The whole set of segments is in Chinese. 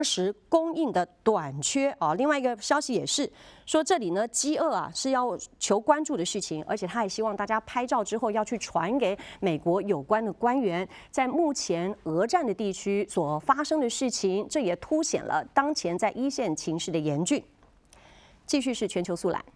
食供应的短缺啊。另外一个消息也是说，这里呢饥饿啊是要求关注的事情，而且他也希望大家拍照之后要去传给美国有关的官员，在目前俄战的地区所发生的事情，这也凸显了当前在一线情势的严峻。继续是全球速览。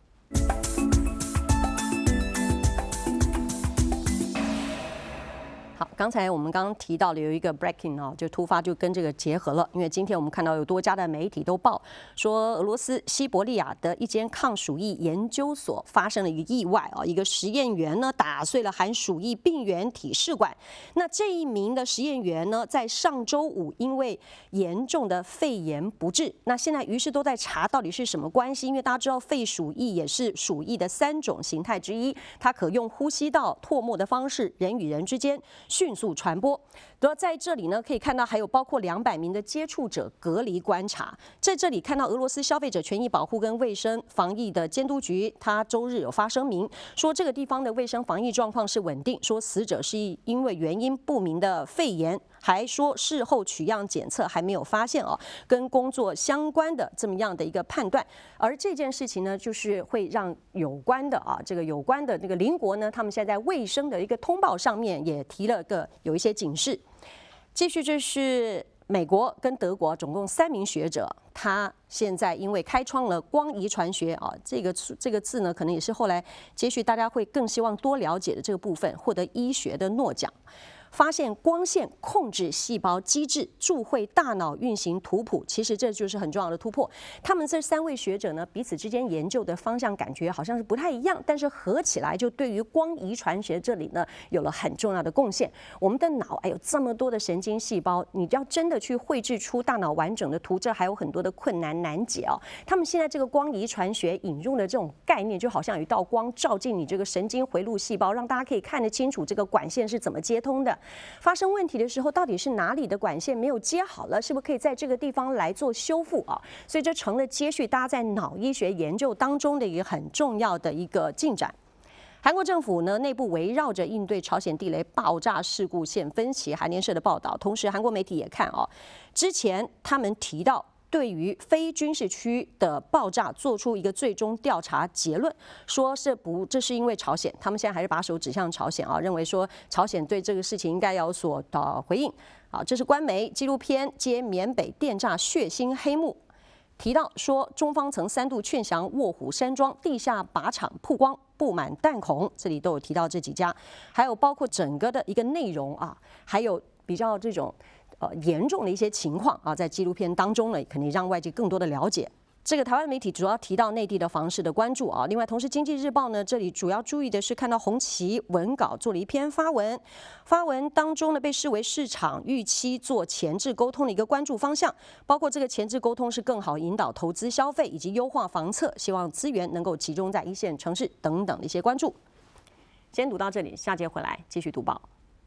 好，刚才我们刚刚提到了有一个 breaking 啊，就突发就跟这个结合了，因为今天我们看到有多家的媒体都报说，俄罗斯西伯利亚的一间抗鼠疫研究所发生了一个意外啊，一个实验员呢打碎了含鼠疫病原体试管。那这一名的实验员呢，在上周五因为严重的肺炎不治，那现在于是都在查到底是什么关系，因为大家知道肺鼠疫也是鼠疫的3种形态之一，它可用呼吸道唾沫的方式，人与人之间迅速传播。在这里呢，可以看到还有包括200名的接触者隔离观察。在这里看到俄罗斯消费者权益保护跟卫生防疫的监督局，他周日有发声明说，这个地方的卫生防疫状况是稳定，说死者是因为原因不明的肺炎，还说事后取样检测还没有发现跟工作相关的这么样的一个判断。而这件事情呢，就是会让有关的这个邻国呢，他们现在在卫生的一个通报上面也提了有一些警示。继续，这是美国跟德国总共3名学者，他现在因为开创了光遗传学这个字呢，可能也是后来接续大家会更希望多了解的这个部分，获得医学的诺奖。发现光线控制细胞机制，助会大脑运行图谱，其实这就是很重要的突破。他们这3位学者呢，彼此之间研究的方向感觉好像是不太一样，但是合起来就对于光遗传学这里呢有了很重要的贡献。我们的脑有这么多的神经细胞，你要真的去绘制出大脑完整的图，这还有很多的困难难解他们现在这个光遗传学引入的这种概念，就好像有一道光照进你这个神经回路细胞，让大家可以看得清楚这个管线是怎么接通的。发生问题的时候，到底是哪里的管线没有接好了？是不是可以在这个地方来做修复所以这成了接续大家在脑医学研究当中的一个很重要的一个进展。韩国政府呢，内部围绕着应对朝鲜地雷爆炸事故现分歧。韩联社的报道，同时韩国媒体也看之前他们提到，对于非军事区的爆炸做出一个最终调查结论，说这是因为朝鲜，他们现在还是把手指向朝鲜认为说朝鲜对这个事情应该有所回应这是官媒纪录片接缅北电诈血腥黑幕提到说，中方曾3度劝降卧虎山庄地下靶场曝光布满弹孔，这里都有提到这几家，还有包括整个的一个内容还有比较这种严重的一些情况在纪录片当中呢，肯定让外界更多的了解。这个台湾媒体主要提到内地的房市的关注另外同时经济日报呢，这里主要注意的是看到红旗文稿做了一篇发文当中呢，被视为市场预期做前置沟通的一个关注方向，包括这个前置沟通是更好引导投资消费以及优化房策，希望资源能够集中在1线城市等等的一些关注。先读到这里，下节回来继续读报。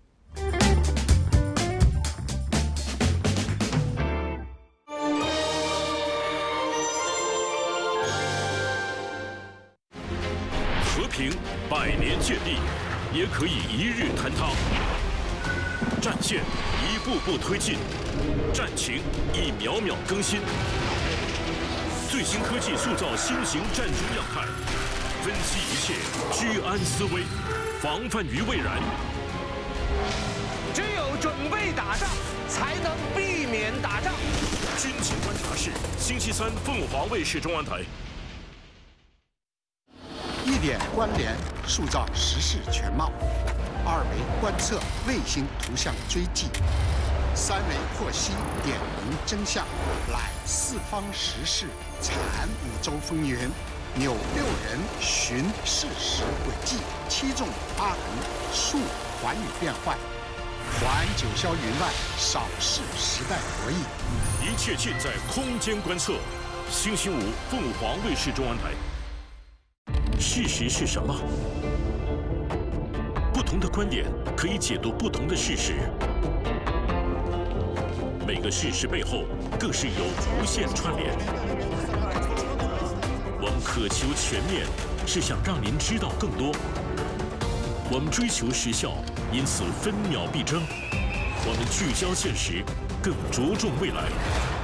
和平100年建立，也可以一日坍塌。战线一步步推进，战情一秒秒更新。最新科技塑造新型战争样态，分析一切，居安思危，防范于未然。 只有准备打仗，才能避免打仗。 军情观察室，星期3凤凰卫视中文台。 1点关联，塑造时事全貌；2维观测卫星图像追迹；3维获悉点明真相，览四方时事，阐5洲风云，扭6人寻事实轨迹，7纵8横述寰宇变幻，还九霄云外，扫视时代博弈。 一切尽在空间观测。星期5凤凰卫视中文台。事实是什么？不同的观点可以解读不同的事实，每个事实背后更是有无限串联。我们渴求全面，是想让您知道更多。我们追求时效，因此分秒必争。我们聚焦现实，更着重未来。